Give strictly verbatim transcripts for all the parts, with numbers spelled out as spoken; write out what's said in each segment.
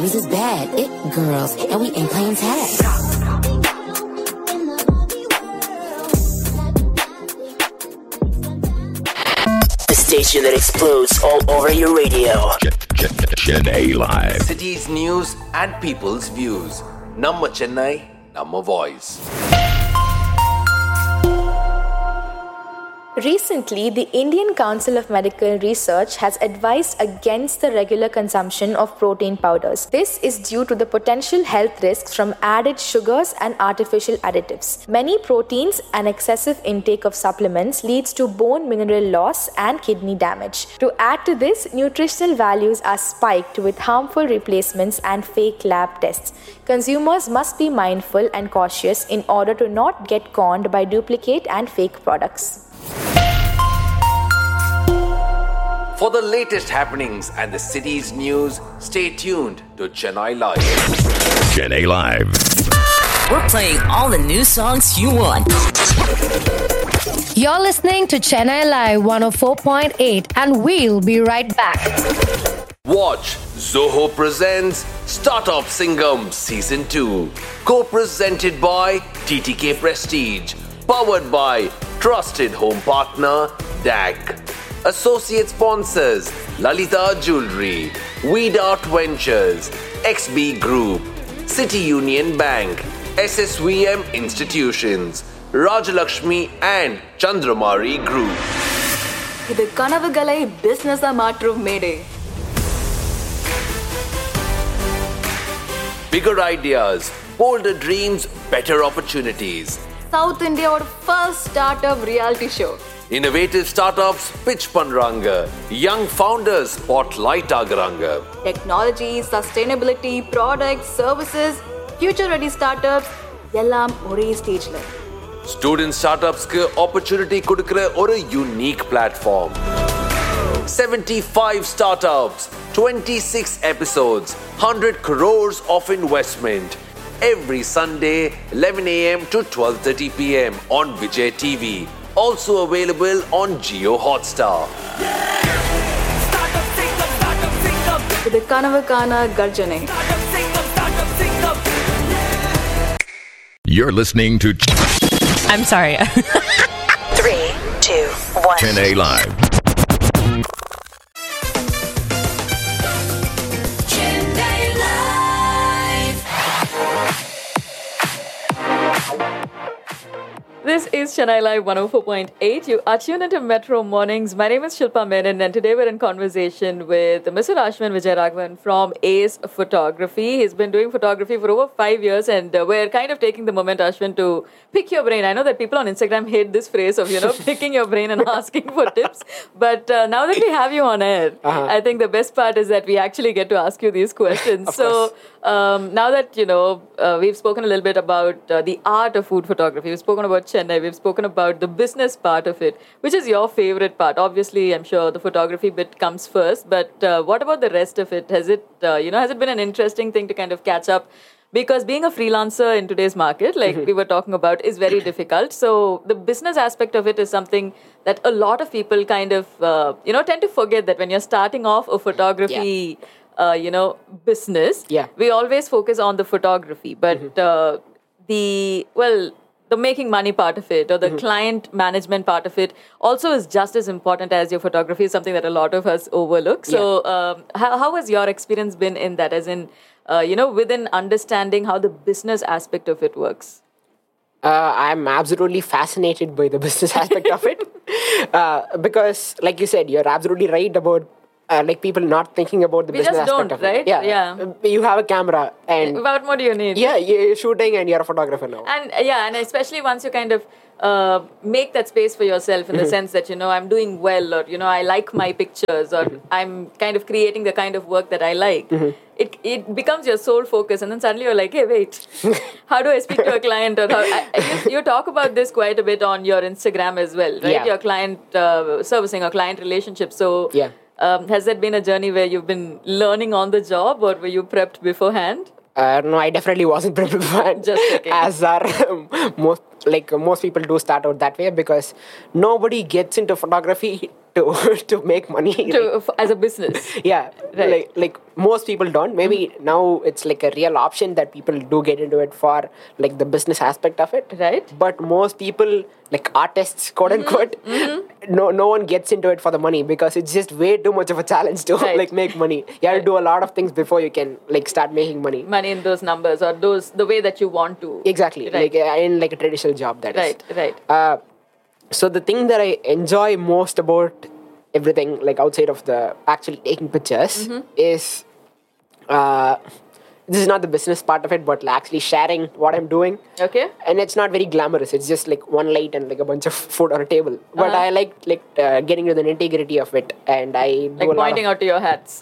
This is bad. It girls, and we ain't playing tag. The station that explodes all over your radio. Chennai Live. City's news and people's views. Namma Chennai, Namma Voice. Recently, the Indian Council of Medical Research has advised against the regular consumption of protein powders. This is due to the potential health risks from added sugars and artificial additives. Many proteins and excessive intake of supplements leads to bone mineral loss and kidney damage. To add to this, nutritional values are spiked with harmful replacements and fake lab tests. Consumers must be mindful and cautious in order to not get conned by duplicate and fake products. For the latest happenings and the city's news, stay tuned to Chennai Live. Chennai Live. We're playing all the new songs you want. You're listening to Chennai Live one oh four point eight, and we'll be right back. Watch Zoho presents Startup Singham Season two. Co-presented by T T K Prestige. Powered by Trusted Home Partner D A C. Associate sponsors Lalita Jewelry, Weed Art Ventures, X B Group, City Union Bank, S S V M Institutions, Rajalakshmi and Chandramari Group. இது கனவுகளை பிசினஸா மாற்றும் மேடை. Bigger ideas, bolder dreams, better opportunities. South India's first startup reality show. Innovative startups pitch பண்றாங்க. Young founders spotlight ஆகுறாங்க. Technology, sustainability, products, services, future-ready startups எல்லாம் ஒரே ஸ்டேஜ்ல. Student startupsக்கு opportunity கொடுக்கிற ஒரு unique platform. seventy-five startups, twenty-six episodes, one hundred crores of investment. Every Sunday, eleven a.m. to twelve thirty p.m. on Vijay T V. Also available on Jio Hotstar. இது கனவுக்கான கர்ஜனை. You're listening to I'm sorry. Three, two, one. Chennai Live. This is Chennai Live one oh four point eight. You are tuned into Metro Mornings. My name is Shilpa Menon, and today we're in conversation with Mister Ashwin Vijayaraghavan from Ace Photography. He's been doing photography for over five years, and uh, we're kind of taking the moment, Ashwin, to pick your brain. I know that people on Instagram hate this phrase of, you know, picking your brain and asking for tips. But uh, now that we have you on air, uh-huh. I think the best part is that we actually get to ask you these questions. So um, now that, you know, uh, we've spoken a little bit about uh, the art of food photography, we've spoken about Chennai, we've spoken about the business part of it. Which is your favorite part? Obviously, I'm sure the photography bit comes first, but uh, what about the rest of it? Has it, uh, you know, has it been an interesting thing to kind of catch up? Because being a freelancer in today's market, like mm-hmm. we were talking about, is very difficult. So the business aspect of it is something that a lot of people kind of, uh, you know, tend to forget that when you're starting off a photography, yeah. uh, you know, business, yeah. we always focus on the photography. But mm-hmm. uh, the, well, the making money part of it or the mm-hmm. client management part of it also is just as important as your photography, is something that a lot of us overlook. So yeah. um, how, how has your experience been in that, as in, uh, you know, within understanding how the business aspect of it works? Uh, I'm absolutely fascinated by the business aspect of it. Uh, because, like you said, you're absolutely right about Uh, like people not thinking about the we business just aspect don't, of right? it. Yeah. yeah. You have a camera and... What more do you need? Yeah, you're shooting and you're a photographer now. And yeah, and especially once you kind of uh, make that space for yourself in the sense that, you know, I'm doing well, or, you know, I like my pictures, or I'm kind of creating the kind of work that I like. It it becomes your sole focus, and then suddenly you're like, hey, wait, how do I speak to a client? Or how, I, you, you talk about this quite a bit on your Instagram as well, right? Yeah. Your client uh, servicing or client relationship. So yeah. Um, has that been a journey where you've been learning on the job, or were you prepped beforehand? Uh, no, I definitely wasn't prepped beforehand. Just okay. As are most like most people do start out that way, because nobody gets into photography to to make money. To, f- as a business. Yeah, Right. like like most people don't. Maybe now it's like a real option that people do get into it for like the business aspect of it. Right. But most people, like artists, quote unquote, no no one gets into it for the money because it's just way too much of a challenge to Right. like make money. You have to do a lot of things before you can like start making money. Money in those numbers or those the way that you want to. Exactly, Right. like uh, in like a traditional job. That is Right, right. Uh, so the thing that I enjoy most about everything, like outside of the actually taking pictures, is uh, this is not the business part of it, but like actually sharing what I'm doing. Okay. And it's not very glamorous. It's just like one light and like a bunch of food on a table. But Uh-huh. I like like uh, getting to the nitty-gritty of it, and I do Like a lot pointing of, out to your hats.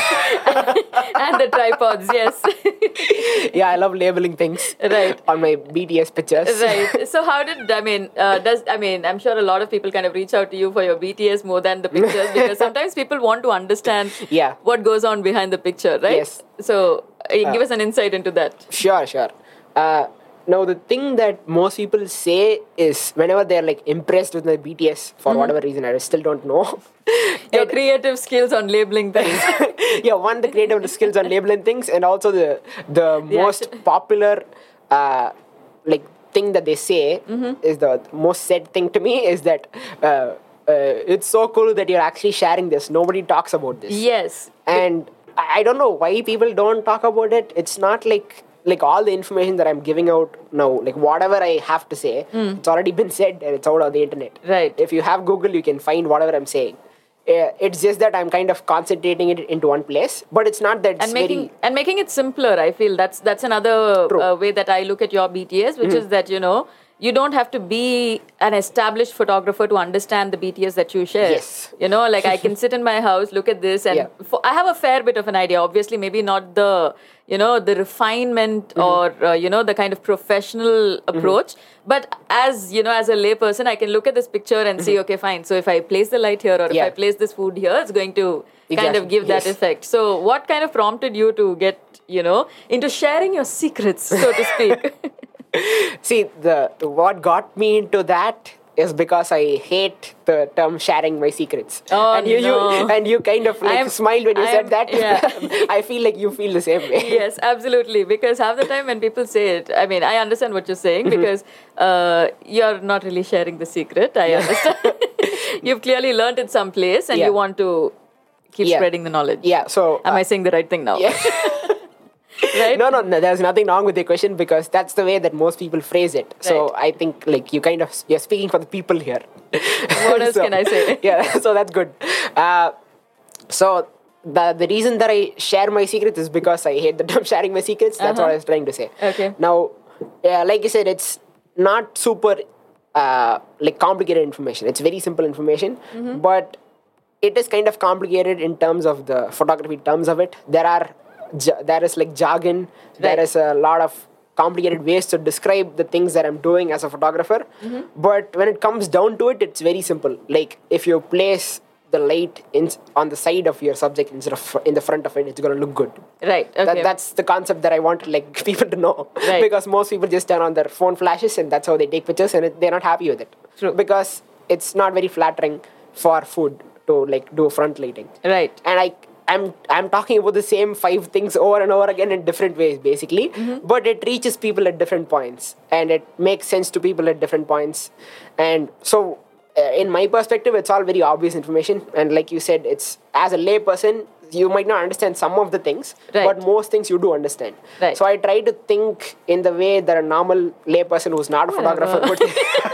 And the tripods, yes. yeah, I love labeling things Right. on my B T S pictures. Right. So how did I mean? Uh, does I mean? I'm sure a lot of people kind of reach out to you for your B T S more than the pictures because sometimes people want to understand Yeah. what goes on behind the picture, right? Yes. So uh, give us an insight into that. Sure, sure. Uh, now, the thing that most people say is whenever they're like impressed with my B T S for whatever reason, I still don't know. Your creative skills on labeling things. yeah, one, the creative skills on labeling things, and also the the, The most action. popular uh, like thing that they say is the most said thing to me is that uh, uh, it's so cool that you're actually sharing this. Nobody talks about this. Yes. And I I don't know why people don't talk about it. It's not like like all the information that I'm giving out now, like whatever I have to say, it's already been said and it's out on the internet. Right. If you have Google, you can find whatever I'm saying. Uh, it's just that I'm kind of concentrating it into one place, but it's not that it's and making very and making it simpler. I feel that's that's another True. uh, way that I look at your B T S, which is that you know you don't have to be an established photographer to understand the B T S that you share. Yes. You know, like I can sit in my house, look at this, and Yeah. for, I have a fair bit of an idea. Obviously, maybe not the you know the refinement or uh, you know the kind of professional approach, but as you know, as a layperson, I can look at this picture and see, okay, fine. So if I place the light here or if Yeah. I place this food here, it's going to kind Exactly. of give that Yes. effect. So, what kind of prompted you to get, you know, into sharing your secrets, so to speak? see the what got me into that is because I hate the term sharing my secrets. Oh, and you, no. you and you kind of like I'm- smiled when you I'm- said that. yeah. I feel like you feel the same way. Yes, absolutely. Because half the time when people say it, I mean, I understand what you're saying Mm-hmm. because uh, you're not really sharing the secret. I understand. You've clearly learned it someplace and Yeah. you want to keep Yeah. spreading the knowledge. Yeah, so Am I saying the right thing now? yeah. Right? No, no, no, there's nothing wrong with your question because that's the way that most people phrase it. So I think like you kind of you're speaking for the people here. What else So, can I say? Yeah, so that's good. Uh, so the the reason that I share my secrets is because I hate the term sharing my secrets. That's what Uh-huh. I was trying to say. Okay. Now, yeah, like you said, it's not super uh, like complicated information. It's very simple information, Mm-hmm. but it is kind of complicated in terms of the photography terms of it. There are j- there is like jargon. There Right. is a lot of complicated ways to describe the things that I'm doing as a photographer. Mm-hmm. But when it comes down to it, it's very simple. Like if you place the light in, on the side of your subject instead of in the front of it, it's going to look good. Right. Okay. That, that's the concept that I want like people to know. Right. Because most people just turn on their phone flashes and that's how they take pictures and it, they're not happy with it. True. Because it's not very flattering for food to like do front lighting. Right. And I I'm I'm talking about the same five things over and over again in different ways basically, Mm-hmm. but it reaches people at different points and it makes sense to people at different points. And so uh, in my perspective, it's all very obvious information. And like you said, it's as a lay person, you might not understand some of the things, Right. but most things you do understand. Right. So I try to think in the way that a normal lay person who's not a photographer would.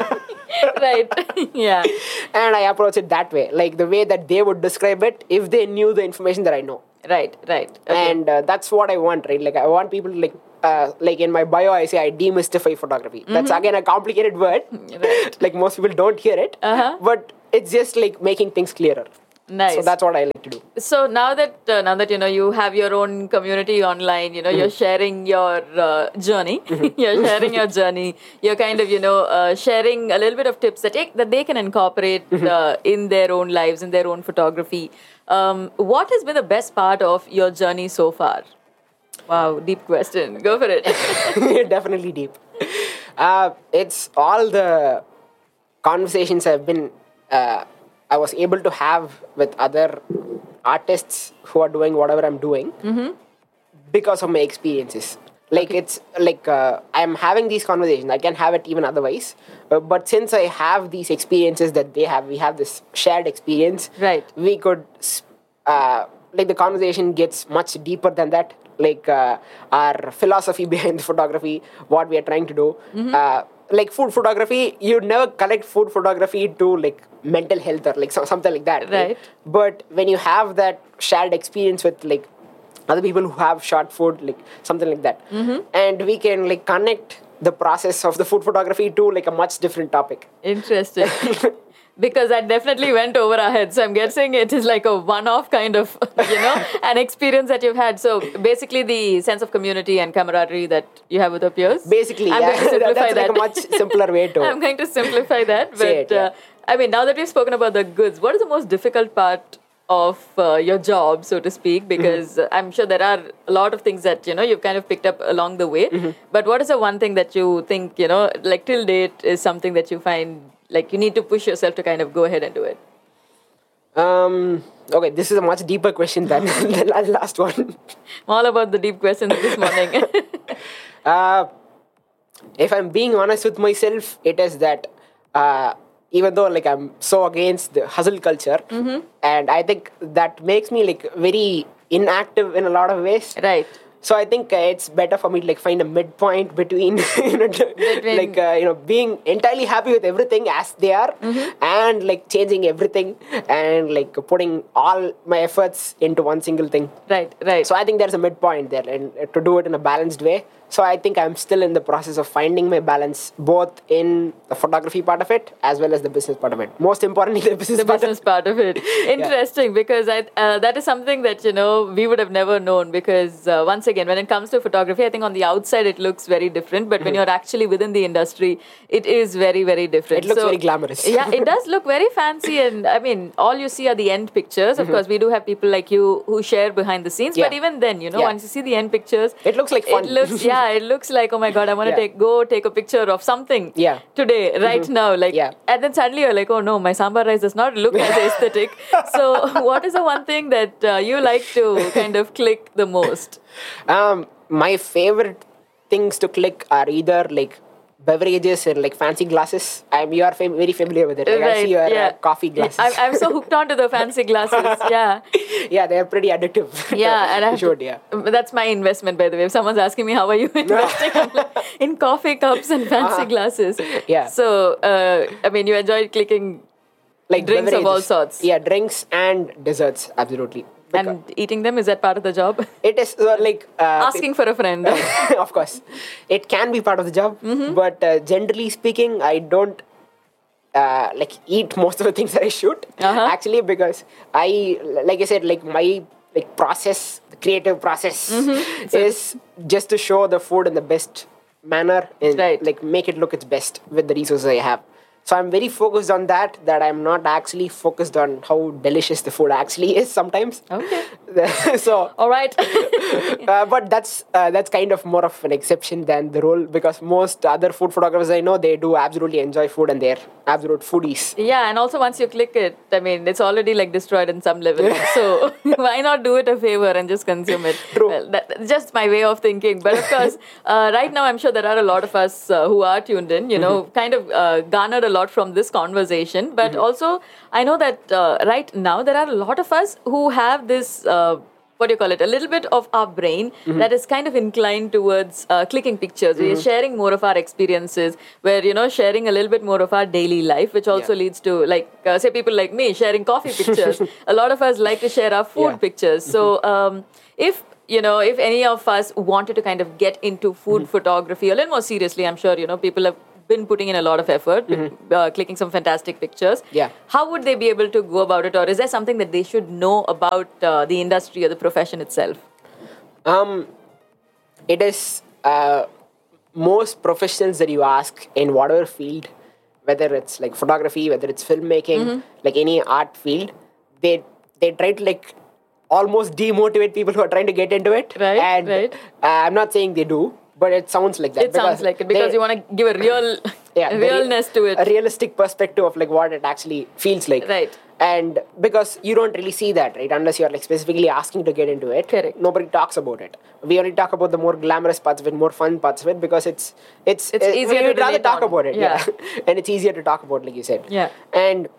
Right. Yeah. And I approach it that way, like the way that they would describe it if they knew the information that I know. Right. Right. Okay. And uh, that's what I want, right? Like I want people to like, uh, like in my bio, I say I demystify photography. That's again a complicated word. Right. Like most people don't hear it, Uh-huh. but it's just like making things clearer. Nice. So that's what I like to do. So now that uh, now that you know you have your own community online, you know you're sharing your uh, journey. You're sharing your journey. You're kind of you know uh, sharing a little bit of tips that they, that they can incorporate uh, in their own lives, in their own photography. Um, what has been the best part of your journey so far? Wow, deep question. Go for it. Definitely deep. Uh, it's all the conversations I've been uh, I was able to have with other artists who are doing whatever I'm doing Mm-hmm. because of my experiences. Like it's like uh, I'm having these conversations. I can have it even otherwise, uh, but since I have these experiences that they have, we have this shared experience. Right. We could, s- uh, like the conversation gets much deeper than that. Like uh, our philosophy behind the photography, what we are trying to do. Mm-hmm. Uh, like food photography, you'd never connect food photography to like mental health or like so, something like that. Right. But when you have that shared experience with like other people who have shot food, like something like that, Mm-hmm. and we can like connect the process of the food photography to like a much different topic. Interesting. Because that definitely went over our heads. So I'm guessing it is like a one-off kind of, you know, an experience that you've had. So basically the sense of community and camaraderie that you have with your peers. Basically, I'm yeah. going to simplify That's that. like a much simpler way to I'm going to simplify that. But say it, yeah. uh, I mean, now that we've spoken about the goods, what is the most difficult part of uh, your job, so to speak? Because Mm-hmm. uh, I'm sure there are a lot of things that, you know, you've kind of picked up along the way. Mm-hmm. But what is the one thing that you think, you know, like till date is something that you find like you need to push yourself to kind of go ahead and do it? Um. Okay, this is a much deeper question than the last one. I'm all about the deep questions this morning. Uh, if I'm being honest with myself, it is that uh, even though like I'm so against the hustle culture, Mm-hmm. and I think that makes me like very inactive in a lot of ways. Right. So I think uh, it's better for me to like find a midpoint between, you know, Between- like uh, you know, being entirely happy with everything as they are, Mm-hmm. and like changing everything and like putting all my efforts into one single thing. Right, right. So I think there's a midpoint there, and uh, to do it in a balanced way. So I think I'm still in the process of finding my balance, both in the photography part of it as well as the business part of it. Most importantly, the business the part. business part of it. Interesting, because I, uh, that is something that, you know, we would have never known, because uh, once again, when it comes to photography, I think on the outside it looks very different, but when you're actually within the industry, it is very, very different. It looks very glamorous. Yeah, it does look very fancy, and I mean, all you see are the end pictures. Of course, we do have people like you who share behind the scenes, but Yeah. even then, you know, Yeah. once you see the end pictures, It looks like fun. It looks, yeah, it looks like, oh my god, I want to Yeah. take go take a picture of something Yeah. today, right now, like, Yeah. and then suddenly you're like, oh no, my sambar rice does not look as aesthetic. So, what is the one thing that uh, you like to kind of click the most? Um, my favorite things to click are either like beverages and like fancy glasses. I'm you are fam- very familiar with it. Like, I see your uh, coffee glasses. I'm, I'm so hooked on to the fancy glasses. Yeah, yeah, they're pretty addictive. yeah, and I You have should, to- yeah. That's my investment, by the way. If someone's asking me how are you investing, I'm like, in coffee cups and fancy glasses. Yeah. So, uh, I mean, you enjoy clicking Like drinks of all beverages. sorts. Yeah, drinks and desserts, absolutely. And eating them, is that part of the job? It is uh, like uh, Asking for a friend. of course, it can be part of the job, Mm-hmm. but uh, generally speaking, I don't uh, like eat most of the things that I shoot. Uh-huh. Actually, because I, like I said, like my like process, the creative process, Mm-hmm. is just to show the food in the best manner and Right. like make it look its best with the resources I have. So I'm very focused on that, that I'm not actually focused on how delicious the food actually is sometimes. Okay. so All right. uh, but that's uh, that's kind of more of an exception than the rule, because most other food photographers I know, they do absolutely enjoy food and they're absolute foodies. Yeah, and also once you click it, I mean, it's already like destroyed in some level. So why not do it a favor and just consume it? True. Well, that, that's just my way of thinking. But of course, uh, right now I'm sure there are a lot of us uh, who are tuned in, you know, kind of uh, garnered a lot from this conversation. But also, I know that uh, right now there are a lot of us who have this. Uh, what do you call it, a little bit of our brain that is kind of inclined towards uh, clicking pictures. We are sharing more of our experiences. We're, you know, sharing a little bit more of our daily life, which also Yeah. leads to, like, uh, say people like me sharing coffee pictures. A lot of us like to share our food Yeah. pictures. So um, if, you know, if any of us wanted to kind of get into food photography a little more seriously, I'm sure, you know, people have been putting in a lot of effort, uh, clicking some fantastic pictures. Yeah. How would they be able to go about it, or is there something that they should know about uh, the industry or the profession itself? Um, it is uh, most professionals that you ask in whatever field, whether it's like photography, whether it's filmmaking, like any art field, they they try to like almost demotivate people who are trying to get into it. Right, And right. Uh, I'm not saying they do, but it sounds like that. It sounds like it because they- you want to give a real yeah, the re- realness to it. A realistic perspective of like what it actually feels like. Right. and because you don't really see that, right? Unless you're like specifically asking to get into it. Correct. Nobody talks about it. We only talk about the more glamorous parts of it, more fun parts of it, because it's it's It's uh, easier we to would rather relate talk on. about it, Yeah. yeah, and it's easier to talk about, like you said. Yeah. And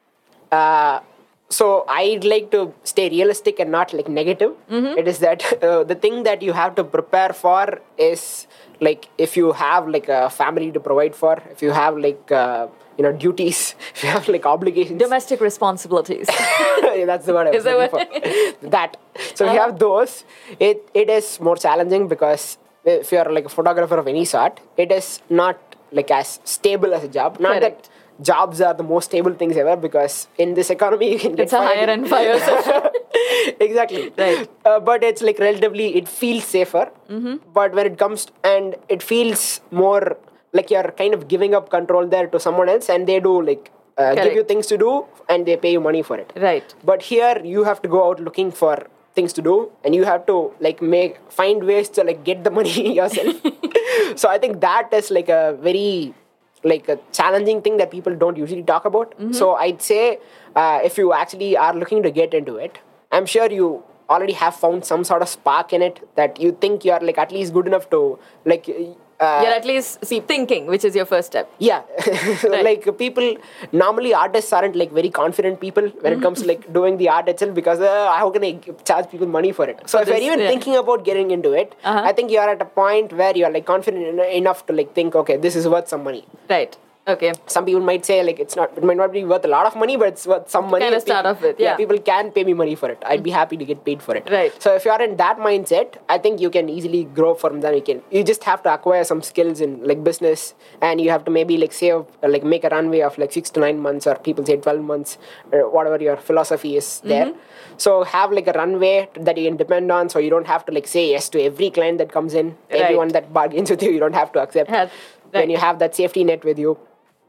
uh, so I'd like to stay realistic and not like negative. Mm-hmm. It is that uh, the thing that you have to prepare for is like if you have like a family to provide for, if you have like uh, you know duties, if you have like obligations. Domestic responsibilities. Yeah, that's the word I was Is that looking for. That. So if you Uh-huh. have those, it it is more challenging because if you're like a photographer of any sort, it is not like as stable as a job. Not Correct. that jobs are the most stable things ever, because in this economy you can get It's a fired. higher end fire session. Exactly. Right. Uh, but it's like relatively, it feels safer. Mm-hmm. But when it comes to, and it feels more like you're kind of giving up control there to someone else, and they do like uh, give you Correct. things to do, and they pay you money for it. Right. But here you have to go out looking for things to do, and you have to like make find ways to like get the money yourself. So I think that is like a very like a challenging thing that people don't usually talk about. Mm-hmm. So I'd say uh, if you actually are looking to get into it, I'm sure you already have found some sort of spark in it that you think you're like at least good enough to like uh, You're at least see, thinking, which is your first step. yeah. Like people normally artists aren't like very confident people when it comes to like doing the art itself, because uh, how can I g- charge people money for it? So For if you're this, even yeah. thinking about getting into it, Uh-huh. I think you're at a point where you're like confident en- enough to like think, okay, this is worth some money. Right. Okay. Some people might say like it's not, it might not be worth a lot of money, but it's worth some money. Kinda start People- off with, yeah. People can pay me money for it. I'd be happy to get paid for it. Right. So if you're in that mindset, I think you can easily grow from there. You can, you just have to acquire some skills in like business, and you have to maybe like save, like make a runway of like six to nine months, or people say twelve months, or whatever your philosophy is there. So have like a runway that you can depend on, so you don't have to like say yes to every client that comes in, Right. everyone that bargains with you, you don't have to accept. Have- When right. you have that safety net with you.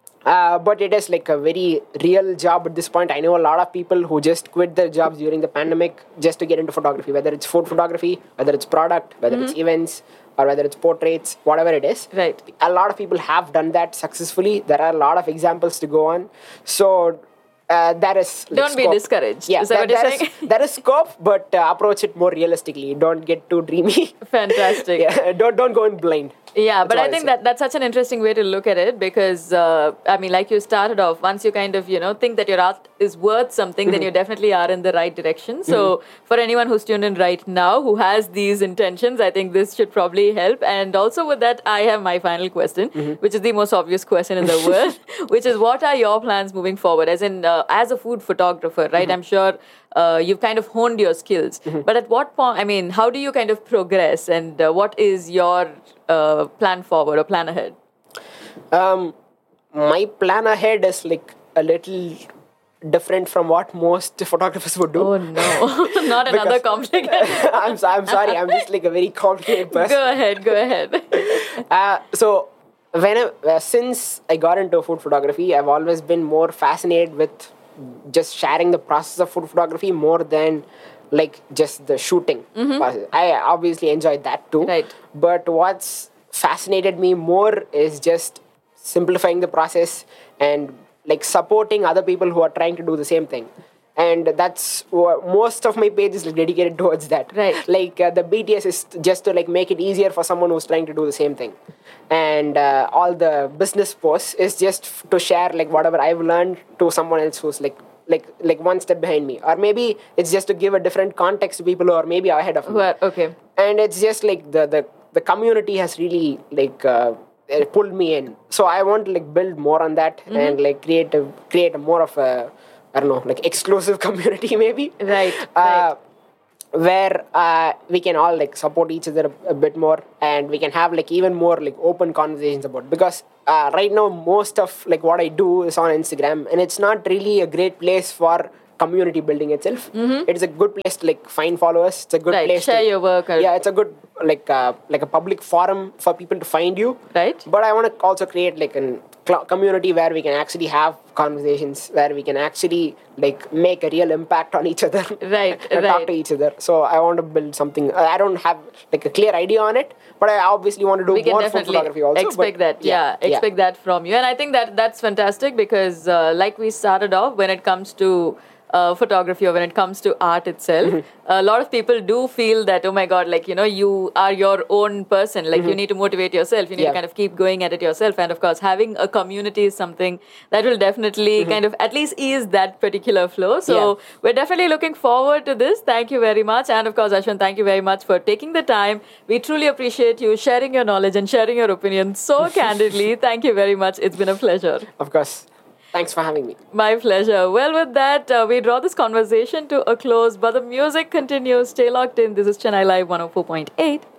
Uh, but it is like a very real job at this point. I know a lot of people who just quit their jobs during the pandemic just to get into photography, whether it's food photography, whether it's product, whether it's events, or whether it's portraits, whatever it is. Right. A lot of people have done that successfully. There are a lot of examples to go on. So uh, that is like, Don't be scope. discouraged. Yeah, Is that what you're there saying? there is scope, but uh, approach it more realistically. Don't get too dreamy. Fantastic. Yeah, don't don't go in blind. Yeah, but That's I what think say. that that's such an interesting way to look at it, because, uh, I mean, like you started off, once you kind of, you know, think that your art is worth something, then you definitely are in the right direction. So for anyone who's tuned in right now who has these intentions, I think this should probably help. And also with that, I have my final question, which is the most obvious question in the world, which is what are your plans moving forward? As in, uh, as a food photographer, right? I'm sure uh, you've kind of honed your skills. But at what point, I mean, how do you kind of progress, and uh, what is your uh, plan forward or plan ahead? Um, my plan ahead is like a little different from what most photographers would do. Oh no, not another Because- complicated. I'm, so, I'm sorry, I'm just like a very complicated person. Go ahead, go ahead. Uh, so, when I, uh, since I got into food photography, I've always been more fascinated with just sharing the process of food photography more than like just the shooting process. I obviously enjoyed that too. Right. But what's fascinated me more is just simplifying the process and like supporting other people who are trying to do the same thing. And that's what most of my page is like dedicated towards that. Right. Like uh, the B T S is just to like make it easier for someone who's trying to do the same thing. And uh, all the business posts is just f- to share like whatever I've learned to someone else who's like like like one step behind me. Or maybe it's just to give a different context to people who are maybe ahead of me. Well, okay. And it's just like the the, the community has really like uh, uh, pulled me in. So I want to like build more on that and like create a, create a more of a I don't know like exclusive community maybe. Right, Uh, right. Where uh, we can all like support each other a, a bit more, and we can have like even more like open conversations about it. Because uh, right now most of like what I do is on Instagram, and it's not really a great place for community building itself. It's a good place to like find followers. It's a good Right, place share to, your work or- Yeah, it's a good like uh, like a public forum for people to find you. Right. But I want to also create like an cl- community where we can actually have conversations, where we can actually like make a real impact on each other, Right, and right. talk to each other. So I want to build something. I don't have like a clear idea on it, but I obviously want to do We can more food definitely photography also. expect but that. Yeah, expect that from you. And I think that that's fantastic because, uh, like we started off, when it comes to uh, photography or when it comes to art itself, a lot of people do feel that, oh my God, like, you know, you are your own person. Like, you need to motivate yourself. You need Yeah. to kind of keep going at it yourself. And of course, having a community is something that will definitely kind of at least ease that particular flow. So Yeah. we're definitely looking forward to this. Thank you very much. And of course, Ashwin, thank you very much for taking the time. We truly appreciate you sharing your knowledge and sharing your opinions so candidly. Thank you very much. It's been a pleasure. Of course. Thanks for having me. My pleasure. Well, with that, uh, we draw this conversation to a close, but the music continues. Stay locked in. This is Chennai Live one oh four point eight.